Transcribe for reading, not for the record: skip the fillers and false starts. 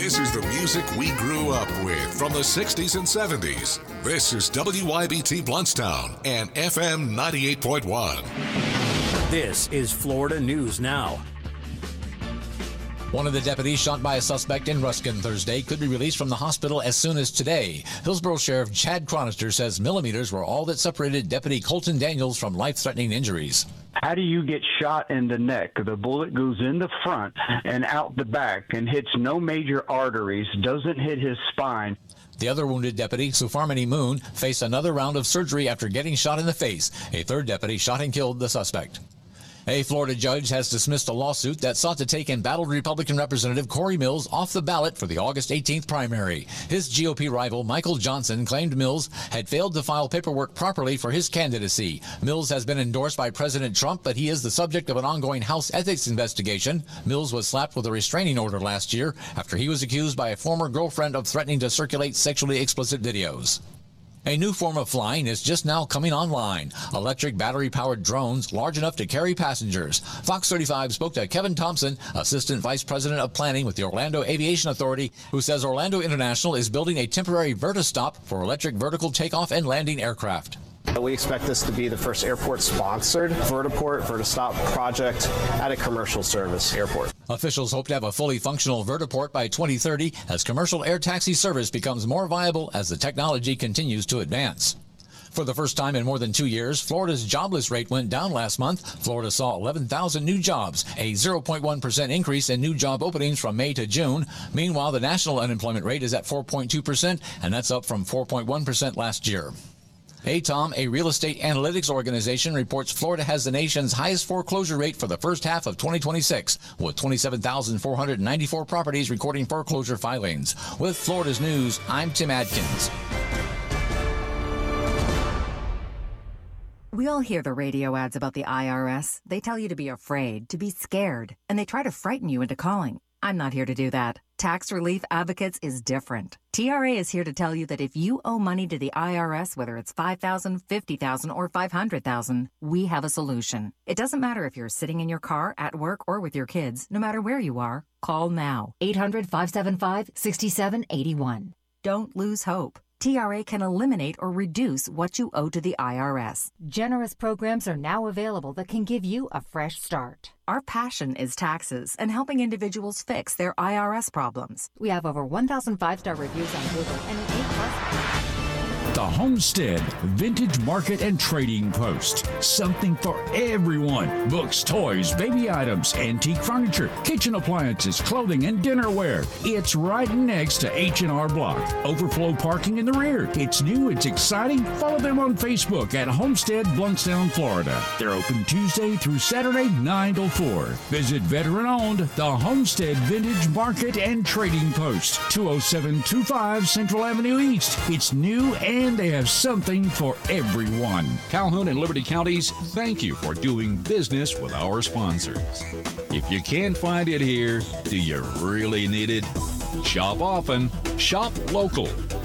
This is the music we grew up with from the 60s and 70s. This is WYBT Bluntstown and FM 98.1. This is Florida News Now. One of the deputies shot by a suspect in Ruskin Thursday could be released from the hospital as soon as today. Hillsborough Sheriff Chad Chronister says millimeters were all that separated Deputy Colton Daniels from life-threatening injuries. How do you get shot in the neck? The bullet goes in the front and out the back and hits no major arteries, doesn't hit his spine. The other wounded deputy, Sufarmani Moon, faced another round of surgery after getting shot in the face. A third deputy shot and killed the suspect. A Florida judge has dismissed a lawsuit that sought to take embattled Republican Representative Corey Mills off the ballot for the August 18th primary. His GOP rival, Michael Johnson, claimed Mills had failed to file paperwork properly for his candidacy. Mills has been endorsed by President Trump, but he is the subject of an ongoing House ethics investigation. Mills was slapped with a restraining order last year after he was accused by a former girlfriend of threatening to circulate sexually explicit videos. A new form of flying is just now coming online. Electric battery-powered drones large enough to carry passengers. Fox 35 spoke to Kevin Thompson, Assistant Vice President of Planning with the Orlando Aviation Authority, who says Orlando International is building a temporary vertistop for electric vertical takeoff and landing aircraft. We expect this to be the first airport-sponsored vertistop project at a commercial service airport. Officials hope to have a fully functional vertiport by 2030 as commercial air taxi service becomes more viable as the technology continues to advance. For the first time in more than 2 years, Florida's jobless rate went down last month. Florida saw 11,000 new jobs, a 0.1% increase in new job openings from May to June. Meanwhile, the national unemployment rate is at 4.2%, and that's up from 4.1% last year. ATOM, a real estate analytics organization, reports Florida has the nation's highest foreclosure rate for the first half of 2026, with 27,494 properties recording foreclosure filings. With Florida's News, I'm Tim Adkins. We all hear the radio ads about the IRS. They tell you to be afraid, to be scared, and they try to frighten you into calling. I'm not here to do that. Tax Relief Advocates is different. TRA is here to tell you that if you owe money to the IRS, whether it's $5,000, $50,000, or $500,000, we have a solution. It doesn't matter if you're sitting in your car, at work, or with your kids. No matter where you are, call now. 800-575-6781. Don't lose hope. TRA can eliminate or reduce what you owe to the IRS. Generous programs are now available that can give you a fresh start. Our passion is taxes and helping individuals fix their IRS problems. We have over 1,000 5-star reviews on Google and an A+. The Homestead Vintage Market and Trading Post. Something for everyone. Books, toys, baby items, antique furniture, kitchen appliances, clothing, and dinnerware. It's right next to H&R Block. Overflow parking in the rear. It's new, it's exciting. Follow them on Facebook at Homestead Bluntstown, Florida. They're open Tuesday through Saturday, 9 till 4. Visit veteran-owned The Homestead Vintage Market and Trading Post, 20725 Central Avenue East. It's new and they have something for everyone. Calhoun and Liberty Counties, thank you for doing business with our sponsors. If you can't find it here, do you really need it? Shop often, shop local.